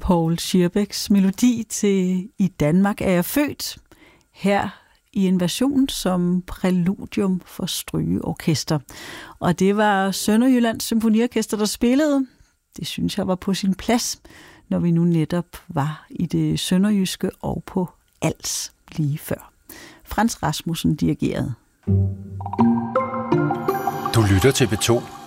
Paul Scherbecks melodi til I Danmark er jeg født, her i en version som præludium for strygeorkester. Og det var Sønderjyllands Symfoniorkester, der spillede. Det synes jeg var på sin plads, når vi nu netop var i det sønderjyske og på Als lige før. Frans Rasmussen dirigerede. Du lytter til P2.